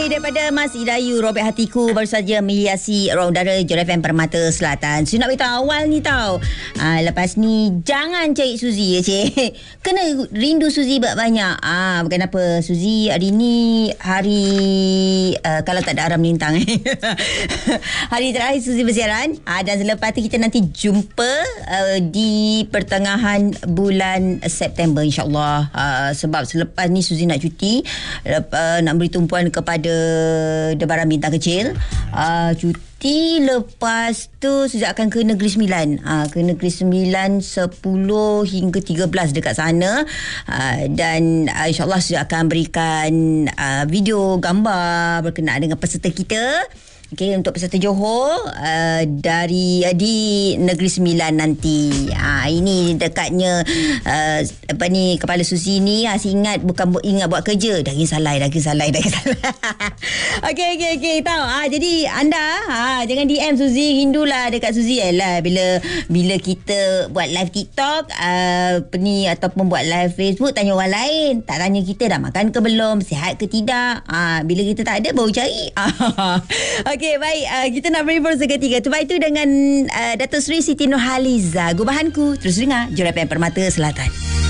daripada Mas Idayu, Robek Hatiku baru saja menghiasi ruang udara Jura FM Permata Selatan. Saya nak beritahu awal ni tau. Lepas ni jangan cari Suzy ya cik. Kena rindu Suzy banyak. Bukan apa, Suzy hari ni hari kalau tak ada aram lintang hari terakhir Suzy bersiaran. Dan selepas tu kita nanti jumpa di pertengahan bulan September insyaAllah. Sebab selepas ni Suzy nak cuti, nak beri tumpuan kepada Debaran Bintang Kecil. Cuti lepas tu Suzy akan ke Negeri Sembilan. Ke Negeri Sembilan 10 hingga 13 dekat sana. Dan insyaAllah Suzy akan berikan video gambar berkenaan dengan peserta kita. Okey, untuk peserta Johor dari di Negeri Sembilan nanti. Ini dekatnya kepala Suzy ni asyik ingat bukan ingat buat kerja. Dah salah. Okey tahu. Jadi anda jangan DM Suzy, rindulah dekat Suzy bila kita buat live TikTok ataupun buat live Facebook, tanya orang lain, tak tanya kita dah makan ke belum, sihat ke tidak. Bila kita tak ada baru cari. Okey, baik. Kita nak beri versi ketiga. Sebab itu dengan Datuk Seri Siti Nurhaliza. Gubahanku. Terus dengar Jura FM Permata Selatan.